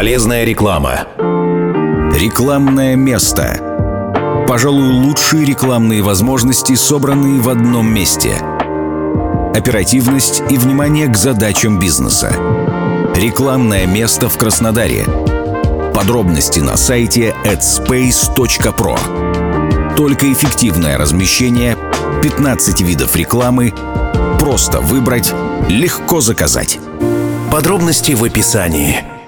Полезная реклама. Рекламное место. Пожалуй, лучшие рекламные возможности, собранные в одном месте. Оперативность и внимание к задачам бизнеса. Рекламное место в Краснодаре. Подробности на сайте adspace.pro. Только эффективное размещение, 15 видов рекламы, просто выбрать, легко заказать. Подробности в описании.